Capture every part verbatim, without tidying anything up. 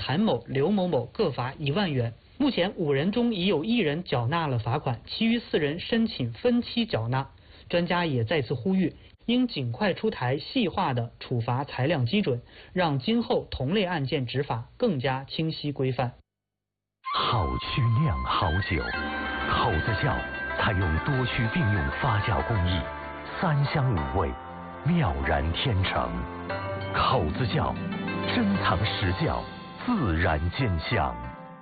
韩某、刘某某各罚一万元。目前五人中已有一人缴纳了罚款，其余四人申请分期缴纳。专家也再次呼吁，应尽快出台细化的处罚裁量基准，让今后同类案件执法更加清晰规范。 好曲酿好酒，口子窖采用多区并用发酵工艺，三香五味，妙然天成。口子窖珍藏实窖，自然兼香。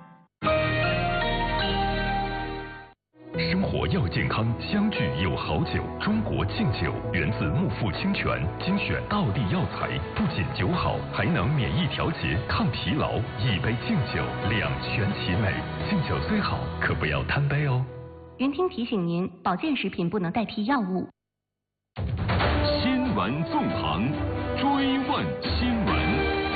生活要健康，相聚有好酒。中国敬酒源自木富清泉，精选道地药材，不仅酒好，还能免疫调节、抗疲劳。一杯敬酒，两全其美。敬酒虽好，可不要贪杯哦。 云听提醒您，保健食品不能代替药物。 新闻纵横，追问新闻。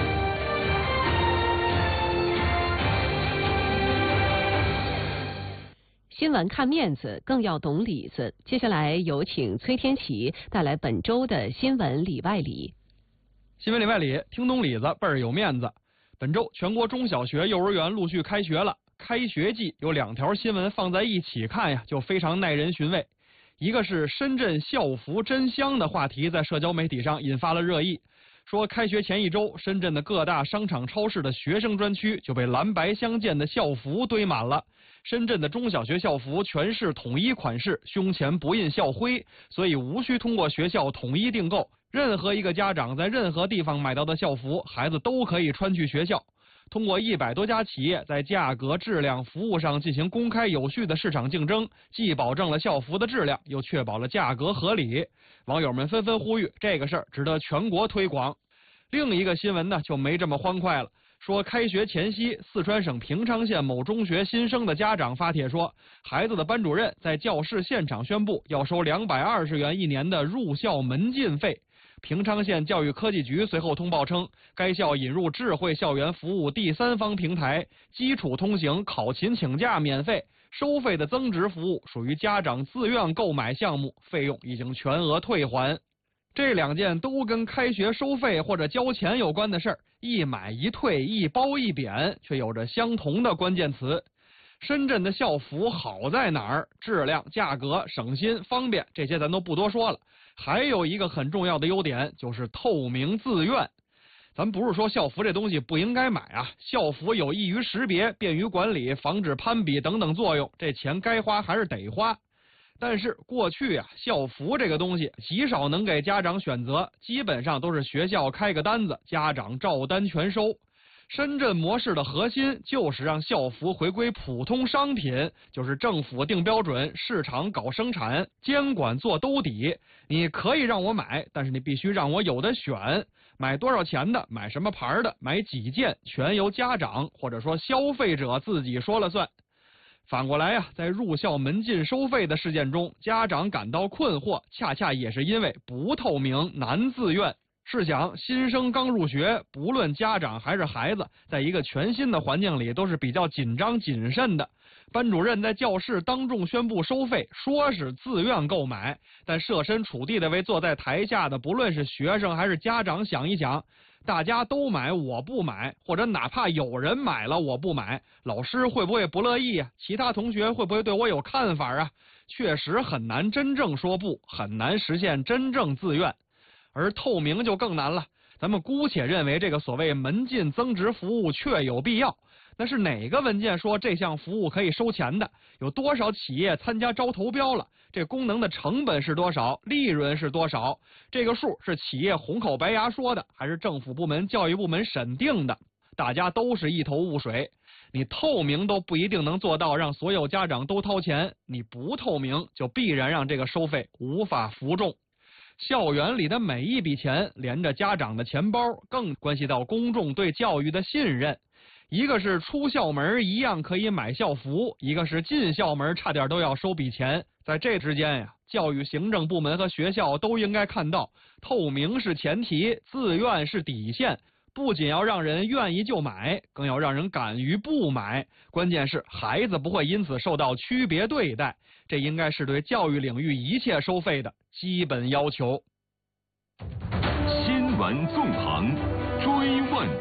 新闻看面子，更要懂里子。接下来有请崔天琪带来本周的新闻里外里。 新闻里外里，听懂里子倍儿有面子。本周全国中小学、幼儿园陆续开学了，开学季有两条新闻放在一起看呀，就非常耐人寻味。一个是深圳校服真香的话题在社交媒体上引发了热议。说开学前一周，深圳的各大商场、超市的学生专区就被蓝白相间的校服堆满了。深圳的中小学校服全市统一款式，胸前不印校徽，所以无需通过学校统一订购。任何一个家长在任何地方买到的校服，孩子都可以穿去学校。通过一百多家企业在价格、质量、服务上进行公开有序的市场竞争，既保证了校服的质量，又确保了价格合理。网友们纷纷呼吁，这个事儿值得全国推广。另一个新闻呢，就没这么欢快了。说开学前夕，四川省平昌县某中学新生的家长发帖说，孩子的班主任在教室现场宣布要收两百二十元一年的入校门禁费。平昌县教育科技局随后通报称，该校引入智慧校园服务第三方平台，基础通行、考勤请假免费，收费的增值服务属于家长自愿购买项目，费用已经全额退还。这两件都跟开学收费或者交钱有关的事儿，一买一退，一褒一贬，却有着相同的关键词。深圳的校服好在哪儿？质量、价格、省心、方便，这些咱都不多说了。还有一个很重要的优点，就是透明自愿。咱不是说校服这东西不应该买啊，校服有益于识别、便于管理、防止攀比等等作用，这钱该花还是得花。但是过去啊，校服这个东西极少能给家长选择，基本上都是学校开个单子，家长照单全收。深圳模式的核心就是让校服回归普通商品，就是政府定标准，市场搞生产，监管做兜底。你可以让我买，但是你必须让我有的选，买多少钱的，买什么牌的，买几件，全由家长或者说消费者自己说了算。反过来呀、啊，在入校门禁收费的事件中，家长感到困惑，恰恰也是因为不透明、难自愿。试想，新生刚入学，不论家长还是孩子，在一个全新的环境里都是比较紧张谨慎的。班主任在教室当众宣布收费，说是自愿购买，但设身处地的为坐在台下的不论是学生还是家长想一想，大家都买我不买，或者哪怕有人买了我不买，老师会不会不乐意啊？其他同学会不会对我有看法啊？确实很难真正说不，很难实现真正自愿。而透明就更难了，咱们姑且认为这个所谓门禁增值服务确有必要，那是哪个文件说这项服务可以收钱的？有多少企业参加招投标了？这功能的成本是多少？利润是多少？这个数是企业红口白牙说的，还是政府部门、教育部门审定的？大家都是一头雾水。你透明都不一定能做到让所有家长都掏钱，你不透明就必然让这个收费无法服众。校园里的每一笔钱连着家长的钱包，更关系到公众对教育的信任。一个是出校门一样可以买校服，一个是进校门差点都要收笔钱。在这之间呀，教育行政部门和学校都应该看到，透明是前提，自愿是底线。不仅要让人愿意就买，更要让人敢于不买。关键是孩子不会因此受到区别对待，这应该是对教育领域一切收费的基本要求。 新闻纵横，